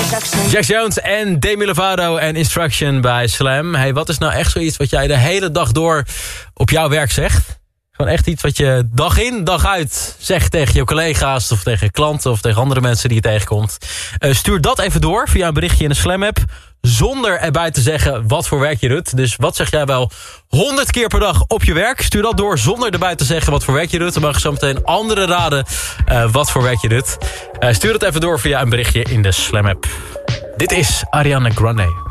Jack Jones en Demi Lovato en Instruction bij Slam. Hey, wat is nou echt zoiets wat jij de hele dag door op jouw werk zegt? Gewoon echt iets wat je dag in, dag uit zegt tegen je collega's of tegen klanten of tegen andere mensen die je tegenkomt. Stuur dat even door via een berichtje in de Slam-app. Zonder erbij te zeggen wat voor werk je doet. Dus wat zeg jij wel 100 keer per dag op je werk? Stuur dat door zonder erbij te zeggen wat voor werk je doet. Dan mag je zo meteen anderen raden wat voor werk je doet. Stuur het even door via een berichtje in de Slam-app. Dit is Ariana Grande.